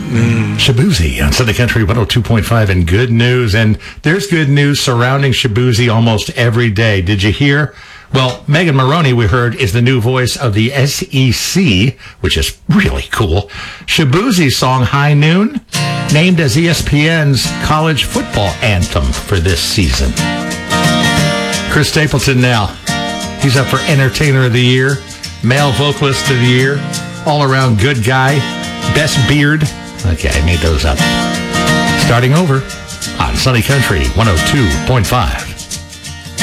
Shaboozey on Sunday Country 102.5, and good news. And there's good news surrounding Shaboozey almost every day. Did you hear? Well, Megan Maroney, we heard, is the new voice of the SEC, which is really cool. Shaboozey's song High Noon, named as ESPN's college football anthem for this season. Chris Stapleton now. He's up for Entertainer of the Year, Male Vocalist of the Year, all-around good guy, best beard. Okay, I made those up. Starting over on Sunny Country 102.5.